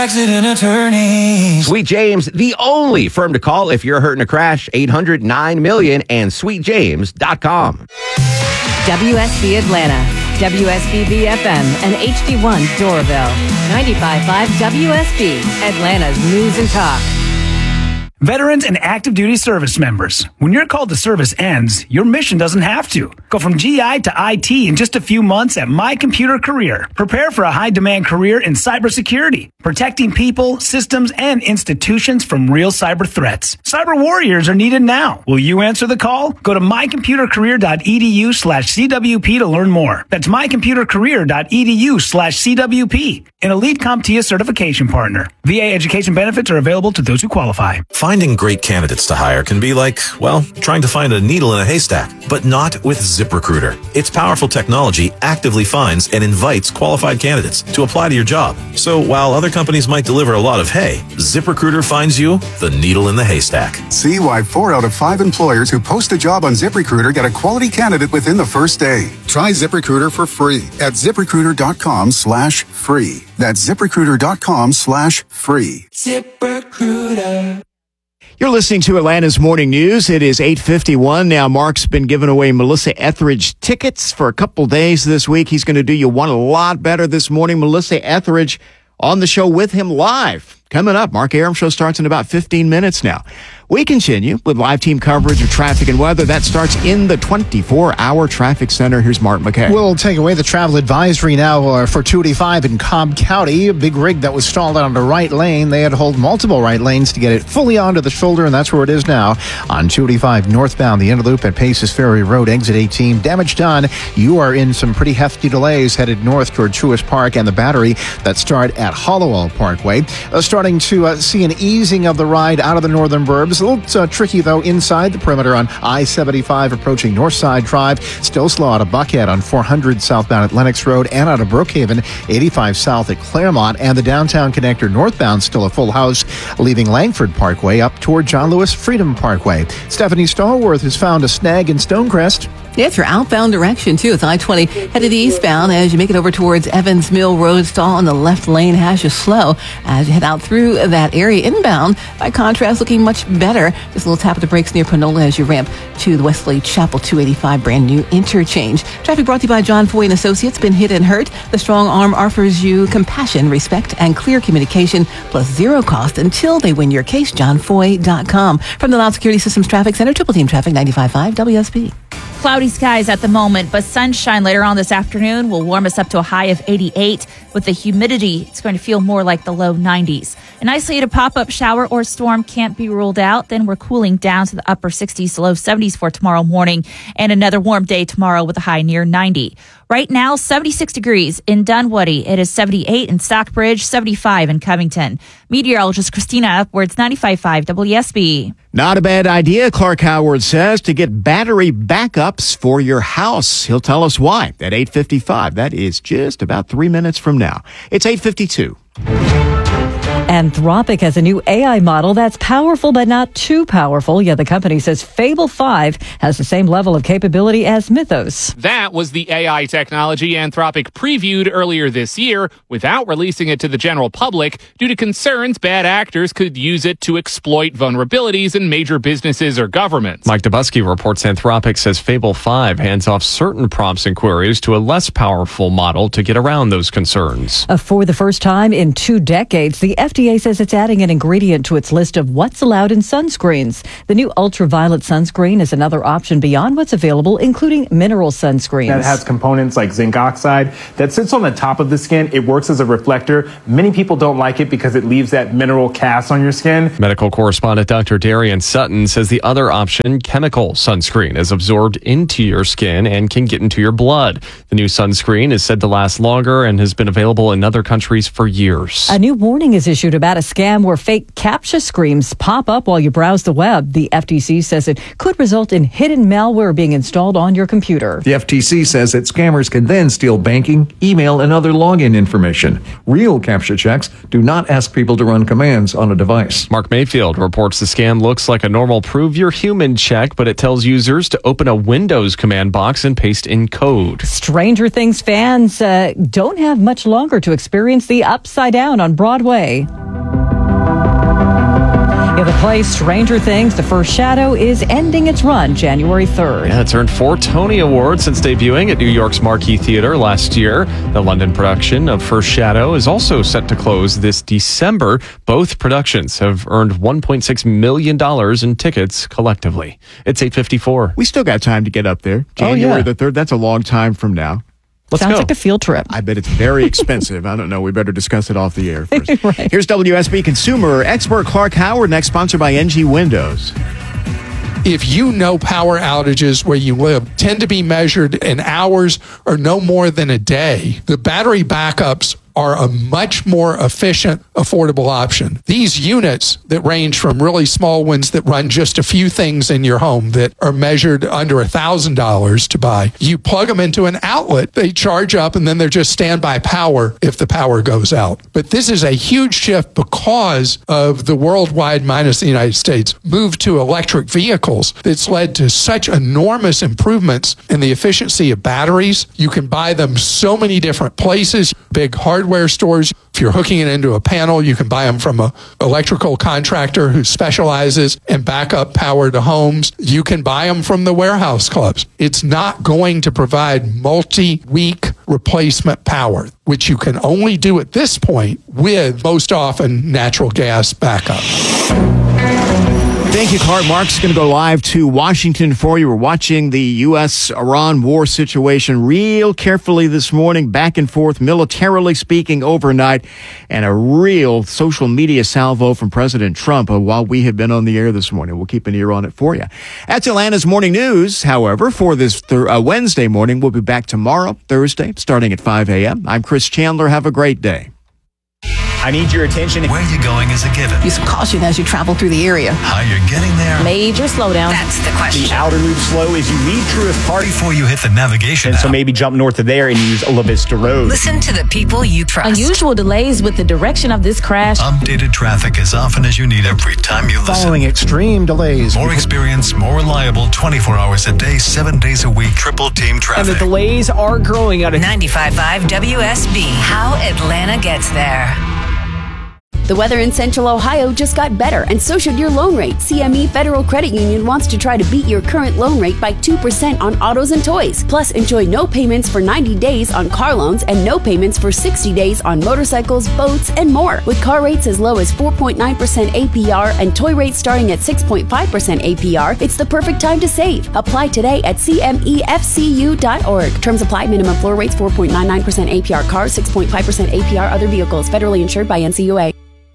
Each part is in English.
Accident attorneys. Sweet James, the only firm to call if you're hurt in a crash. 800-9-MILLION and sweetjames.com. WSB Atlanta, WSBB FM, and HD1 Doraville. 95.5 WSB, Atlanta's News and Talk. Veterans and active duty service members, when your call to service ends, your mission doesn't have to. Go from GI to IT in just a few months at My Computer Career. Prepare for a high-demand career in cybersecurity, protecting people, systems, and institutions from real cyber threats. Cyber warriors are needed now. Will you answer the call? Go to mycomputercareer.edu/CWP to learn more. That's mycomputercareer.edu/CWP. An elite CompTIA certification partner. VA education benefits are available to those who qualify. Finding great candidates to hire can be like, well, trying to find a needle in a haystack, but not with ZipRecruiter. Its powerful technology actively finds and invites qualified candidates to apply to your job. So while other companies might deliver a lot of hay, ZipRecruiter finds you the needle in the haystack. See why 4 out of 5 employers who post a job on ZipRecruiter get a quality candidate within the first day. Try ZipRecruiter for free at ZipRecruiter.com/free. That's ZipRecruiter.com/free. ZipRecruiter. You're listening to Atlanta's Morning News. It is 8:51 now. Mark's been giving away Melissa Etheridge tickets for a couple days this week. He's going to do you one a lot better this morning. Melissa Etheridge on the show with him live. Coming up, Mark Arum Show starts in about 15 minutes now. We continue with live team coverage of traffic and weather. That starts in the 24-hour traffic center. Here's Mark McKay. We'll take away the travel advisory now for 285 in Cobb County. A big rig that was stalled out on the right lane. They had to hold multiple right lanes to get it fully onto the shoulder, and that's where it is now. On 285 northbound, the inner loop at Paces Ferry Road, exit 18. Damage done. You are in some pretty hefty delays headed north toward Truist Park and the Battery that start at Hollowell Parkway. Starting to see an easing of the ride out of the northern burbs. A little tricky, though, inside the perimeter on I-75 approaching Northside Drive. Still slow out of Buckhead on 400 southbound at Lennox Road and out of Brookhaven, 85 south at Claremont. And the downtown connector northbound still a full house, leaving Langford Parkway up toward John Lewis Freedom Parkway. Stephanie Stallworth has found a snag in Stonecrest. Yeah, it's your outbound direction, too. It's I-20 headed eastbound as you make it over towards Evans Mill Road. Stall in the left lane has you slow as you head out through that area. Inbound, by contrast, looking much better. Just a little tap of the brakes near Panola as you ramp to the Wesley Chapel 285 brand new interchange. Traffic brought to you by John Foy and Associates. Been hit and hurt. The strong arm offers you compassion, respect, and clear communication, plus zero cost until they win your case. JohnFoy.com. From the Loud Security Systems Traffic Center, Triple Team Traffic 95.5 WSB. Cloudy skies at the moment, but sunshine later on this afternoon will warm us up to a high of 88. With the humidity, it's going to feel more like the low 90s. An isolated pop-up shower or storm can't be ruled out. Then we're cooling down to the upper 60s to low 70s for tomorrow morning, and another warm day tomorrow with a high near 90. Right now, 76 degrees in Dunwoody. It is 78 in Stockbridge, 75 in Covington. Meteorologist Christina Upwards, 95.5 WSB. Not a bad idea, Clark Howard says, to get battery backups for your house. He'll tell us why at 8:55. That is just about 3 minutes from now. It's 8:52. Anthropic has a new AI model that's powerful but not too powerful, yet the company says Fable 5 has the same level of capability as Mythos. That was the AI technology Anthropic previewed earlier this year without releasing it to the general public due to concerns bad actors could use it to exploit vulnerabilities in major businesses or governments. Mike Dubusky reports Anthropic says Fable 5 hands off certain prompts and queries to a less powerful model to get around those concerns. For the first time in 2 decades, the FDA says it's adding an ingredient to its list of what's allowed in sunscreens. The new ultraviolet sunscreen is another option beyond what's available, including mineral sunscreens. That has components like zinc oxide that sits on the top of the skin. It works as a reflector. Many people don't like it because it leaves that mineral cast on your skin. Medical correspondent Dr. Darian Sutton says the other option, chemical sunscreen, is absorbed into your skin and can get into your blood. The new sunscreen is said to last longer and has been available in other countries for years. A new warning is issued wondered about a scam where fake CAPTCHA screens pop up while you browse the web? The FTC says it could result in hidden malware being installed on your computer. The FTC says that scammers can then steal banking, email, and other login information. Real CAPTCHA checks do not ask people to run commands on a device. Mark Mayfield reports the scam looks like a normal prove you're human check, but it tells users to open a Windows command box and paste in code. Stranger Things fans don't have much longer to experience the Upside Down on Broadway. Yeah, the play Stranger Things, The First Shadow, is ending its run January 3rd. Yeah, it's earned 4 Tony Awards since debuting at New York's Marquee Theatre last year. The London production of First Shadow is also set to close this December. Both productions have earned $1.6 million in tickets collectively. It's 8:54. We still got time to get up there. January the 3rd. That's a long time from now. Sounds like a field trip. I bet it's very expensive. I don't know. We better discuss it off the air first. Right. Here's WSB consumer expert Clark Howard, next sponsored by NG Windows. If you know power outages where you live tend to be measured in hours or no more than a day, the battery backups are a much more efficient, affordable option. These units that range from really small ones that run just a few things in your home that are measured under $1,000 to buy, you plug them into an outlet, they charge up, and then they're just standby power if the power goes out. But this is a huge shift because of the worldwide, minus the United States, move to electric vehicles that's led to such enormous improvements in the efficiency of batteries. You can buy them so many different places, big hardware stores. If you're hooking it into a panel, you can buy them from an electrical contractor who specializes in backup power to homes. You can buy them from the warehouse clubs. It's not going to provide multi-week replacement power, which you can only do at this point with, most often, natural gas backup. Thank you, Clark. Mark's going to go live to Washington for you. We're watching the U.S.-Iran war situation real carefully this morning, back and forth, militarily speaking, overnight, and a real social media salvo from President Trump while we have been on the air this morning. We'll keep an ear on it for you. That's Atlanta's Morning News, however, for this Wednesday morning. We'll be back tomorrow, Thursday, starting at 5 a.m. I'm Chris Chandler. Have a great day. I need your attention. Where you're going is a given. Use caution as you travel through the area. How you're getting there. Major slowdown. That's the question. The outer loop slow as you leave Truist Park. Before you hit the navigation And so maybe jump north of there and use La Vista Road. Listen to the people you trust. Unusual delays with the direction of this crash. Updated traffic as often as you need every time you listen. Following extreme delays. More experience, more reliable, 24 hours a day, 7 days a week, triple team traffic. And the delays are growing out of 95.5 WSB. How Atlanta gets there. The weather in Central Ohio just got better, and so should your loan rate. CME Federal Credit Union wants to try to beat your current loan rate by 2% on autos and toys. Plus, enjoy no payments for 90 days on car loans and no payments for 60 days on motorcycles, boats, and more. With car rates as low as 4.9% APR and toy rates starting at 6.5% APR, it's the perfect time to save. Apply today at cmefcu.org. Terms apply. Minimum floor rates 4.99% APR cars, 6.5% APR other vehicles. Federally insured by NCUA.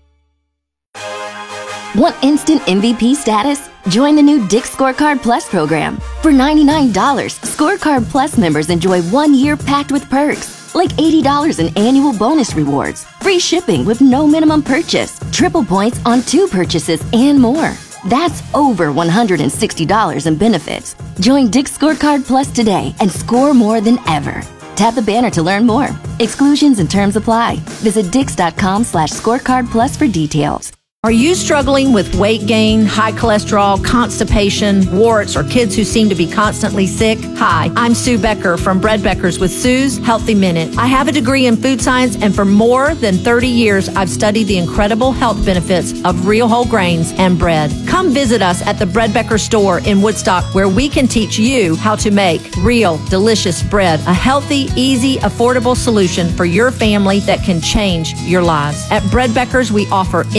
Want instant MVP status? Join the new Dick's Scorecard Plus program. For $99, Scorecard Plus members enjoy 1 year packed with perks, like $80 in annual bonus rewards, free shipping with no minimum purchase, triple points on 2 purchases, and more. That's over $160 in benefits. Join Dick's Scorecard Plus today and score more than ever. Tap the banner to learn more. Exclusions and terms apply. Visit Dix.com/scorecard plus for details. Are you struggling with weight gain, high cholesterol, constipation, warts, or kids who seem to be constantly sick? Hi, I'm Sue Becker from Bread Beckers with Sue's Healthy Minute. I have a degree in food science, and for more than 30 years, I've studied the incredible health benefits of real whole grains and bread. Come visit us at the Bread Becker store in Woodstock, where we can teach you how to make real, delicious bread, a healthy, easy, affordable solution for your family that can change your lives. At Bread Beckers, we offer in-person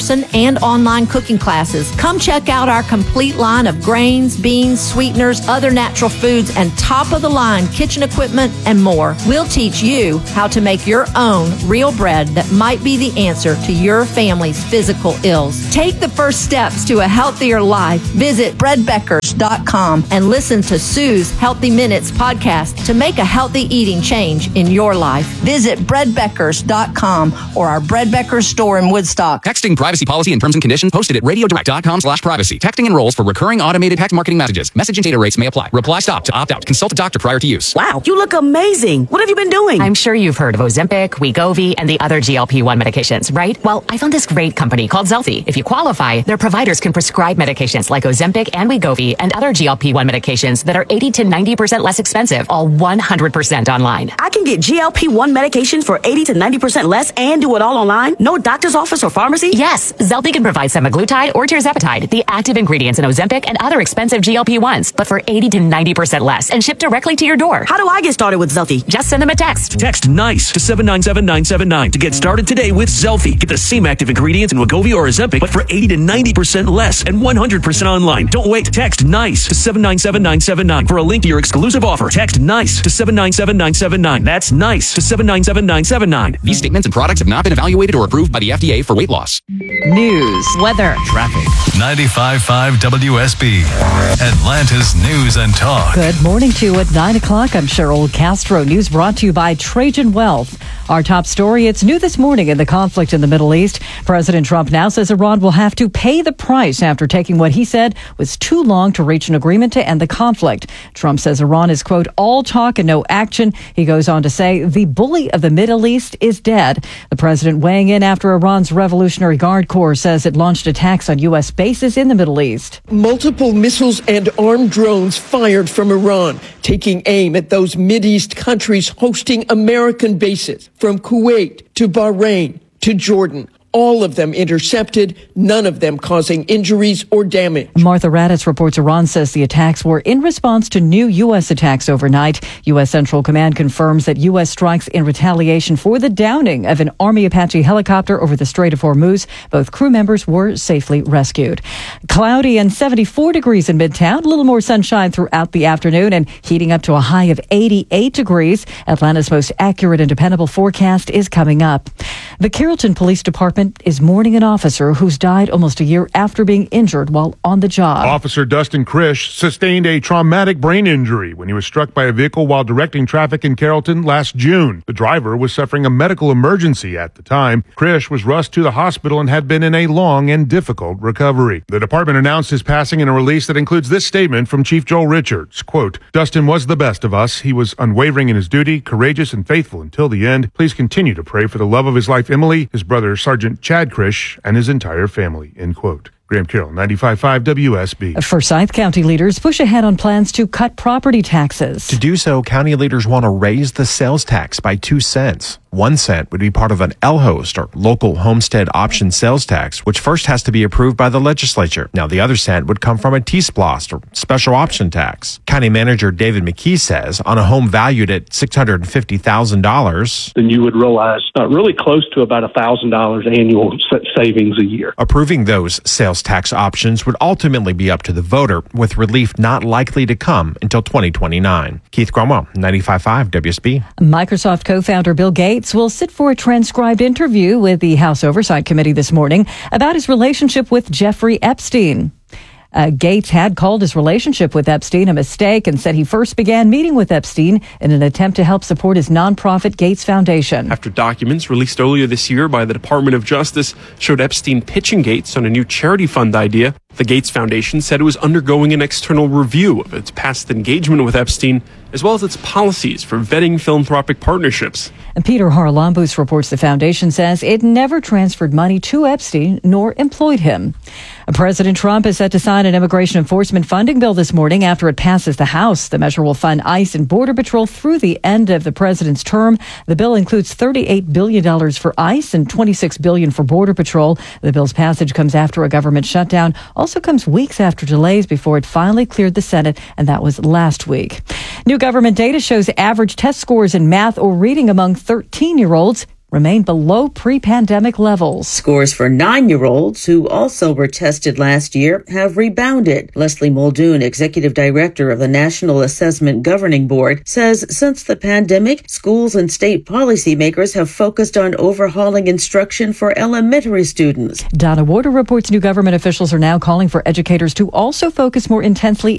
in-person and online cooking classes. Come check out our complete line of grains, beans, sweeteners, other natural foods, and top-of-the-line kitchen equipment and more. We'll teach you how to make your own real bread that might be the answer to your family's physical ills. Take the first steps to a healthier life. Visit breadbeckers.com and listen to Sue's Healthy Minutes podcast to make a healthy eating change in your life. Visit breadbeckers.com or our Bread Beckers store in Woodstock. Texting privacy policy and terms and conditions posted at radiodirect.com/privacy. Texting enrolls for recurring automated text marketing messages. Message and data rates may apply. Reply stop to opt out. Consult a doctor prior to use. Wow, you look amazing. What have you been doing? I'm sure you've heard of Ozempic, Wegovy, and the other GLP-1 medications, right? Well, I found this great company called Zelfie. If you qualify, their providers can prescribe medications like Ozempic and Wegovy and other GLP-1 medications that are 80 to 90% less expensive, all 100% online. I can get GLP-1 medication for 80 to 90% less and do it all online? No doctor's office or pharmacy? Yes, Zelfie can provide semaglutide or tirzepatide, the active ingredients in Ozempic and other expensive GLP-1s, but for 80 to 90% less and shipped directly to your door. How do I get started with Zelfie? Just send them a text. Text NICE to 797979 to get started today with Zelfie. Get the same active ingredients in Wegovy or Ozempic, but for 80 to 90% less and 100% online. Don't wait. Text NICE to 797979 for a link to your exclusive offer. Text NICE to 797979. That's NICE to 797979. These statements and products have not been evaluated or approved by the FDA for weight loss. News, weather, traffic. 95.5 WSB, Atlanta's News and Talk. Good morning to you at 9 o'clock. I'm Cheryl Castro. News brought to you by Trajan Wealth. Our top story, it's new this morning in the conflict in the Middle East. President Trump now says Iran will have to pay the price after taking what he said was too long to reach an agreement to end the conflict. Trump says Iran is, quote, all talk and no action. He goes on to say the bully of the Middle East is dead. The president weighing in after Iran's Revolutionary Guard Corps says it launched attacks on U.S. bases in the Middle East. Multiple missiles and armed drones fired from Iran, taking aim at those Mideast countries hosting American bases, from Kuwait to Bahrain to Jordan. All of them intercepted, none of them causing injuries or damage. Martha Raddatz reports Iran says the attacks were in response to new U.S. attacks overnight. U.S. Central Command confirms that U.S. strikes in retaliation for the downing of an Army Apache helicopter over the Strait of Hormuz. Both crew members were safely rescued. Cloudy and 74 degrees in Midtown. A little more sunshine throughout the afternoon and heating up to a high of 88 degrees. Atlanta's most accurate and dependable forecast is coming up. The Carrollton Police Department is mourning an officer who's died almost a year after being injured while on the job. Officer Dustin Krish sustained a traumatic brain injury when he was struck by a vehicle while directing traffic in Carrollton last June. The driver was suffering a medical emergency at the time. Krish was rushed to the hospital and had been in a long and difficult recovery. The department announced his passing in a release that includes this statement from Chief Joel Richards. Quote, Dustin was the best of us. He was unwavering in his duty, courageous and faithful until the end. Please continue to pray for the love of his life, Emily, his brother, Sergeant Chad Krish, and his entire family, end quote. Graham Carroll, 95.5 WSB. Forsyth County leaders push ahead on plans to cut property taxes. To do so, county leaders want to raise the sales tax by 2 cents. 1 cent would be part of an LHOST, or local homestead option sales tax, which first has to be approved by the legislature. Now, the other cent would come from a T-SPLOST, or special option tax. County manager David McKee says on a home valued at $650,000, then you would realize really close to about $1,000 annual savings a year. Approving those sales tax options would ultimately be up to the voter, with relief not likely to come until 2029. Keith Cromwell, 95.5 WSB. Microsoft co-founder Bill Gates will sit for a transcribed interview with the House Oversight Committee this morning about his relationship with Jeffrey Epstein. Gates had called his relationship with Epstein a mistake and said he first began meeting with Epstein in an attempt to help support his nonprofit Gates Foundation. After documents released earlier this year by the Department of Justice showed Epstein pitching Gates on a new charity fund idea, the Gates Foundation said it was undergoing an external review of its past engagement with Epstein, as well as its policies for vetting philanthropic partnerships. And Peter Haralambous reports the foundation says it never transferred money to Epstein nor employed him. President Trump is set to sign an immigration enforcement funding bill this morning after it passes the House. The measure will fund ICE and Border Patrol through the end of the president's term. The bill includes $38 billion for ICE and $26 billion for Border Patrol. The bill's passage comes after a government shutdown, also comes weeks after delays before it finally cleared the Senate, and that was last week. New government data shows average test scores in math or reading among 13-year-olds remain below pre-pandemic levels. Scores for 9-year-olds who also were tested last year have rebounded. Leslie Muldoon, executive director of the National Assessment Governing Board, says since the pandemic, schools and state policymakers have focused on overhauling instruction for elementary students. Donna Warder reports new government officials are now calling for educators to also focus more intensely